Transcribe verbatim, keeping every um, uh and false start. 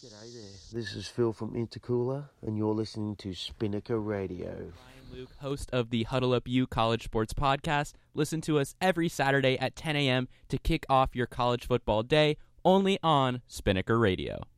G'day there. This is Phil from Intercooler, and you're listening to Spinnaker Radio. Ryan Luke, host of the Huddle Up U College Sports Podcast. Listen to us every Saturday at ten a.m. to kick off your college football day, only on Spinnaker Radio.